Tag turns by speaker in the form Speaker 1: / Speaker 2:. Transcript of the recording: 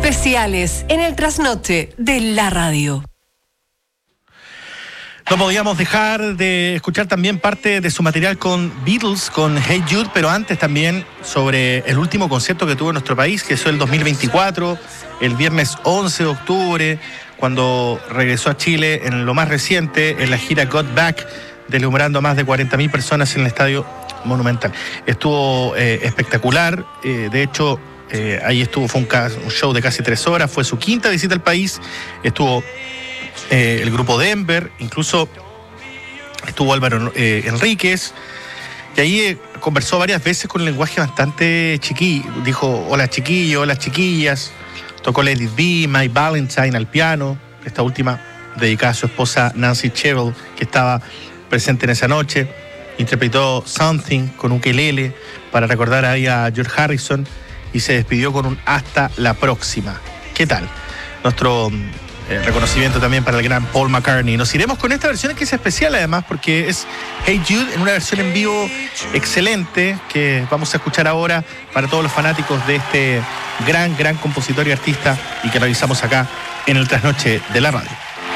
Speaker 1: especiales en el trasnoche de la radio.
Speaker 2: No podíamos dejar de escuchar también parte de su material con Beatles, con Hey Jude, pero antes también sobre el último concierto que tuvo en nuestro país, que fue el 2024, el viernes 11 de octubre, cuando regresó a Chile en lo más reciente, en la gira Got Back, deslumbrando a más de 40.000 personas en el Estadio Monumental. Estuvo espectacular, de hecho, ahí estuvo, fue un show de casi 3 horas, fue su quinta visita al país, estuvo el grupo Denver, incluso estuvo Álvaro Enríquez, y ahí conversó varias veces con un lenguaje bastante chiquillo, dijo hola chiquillos, hola chiquillas, tocó Let It Be, My Valentine al piano, esta última dedicada a su esposa Nancy Cheryl, que estaba presente en esa noche, interpretó Something con ukelele para recordar ahí a George Harrison y se despidió con un hasta la próxima. ¿Qué tal? Nuestro reconocimiento también para el gran Paul McCartney. Nos iremos con esta versión que es especial además porque es Hey Jude en una versión en vivo excelente que vamos a escuchar ahora para todos los fanáticos de este gran compositor y artista y que realizamos acá en el Trasnoche de la Radio.